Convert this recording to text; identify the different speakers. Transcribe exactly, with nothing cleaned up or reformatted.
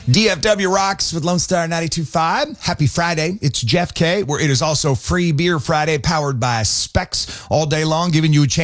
Speaker 1: D F W Rocks with Lone Star ninety-two point five. Happy Friday. It's Jeff K, where it is also Free Beer Friday, powered by Specs all day long, giving you a chance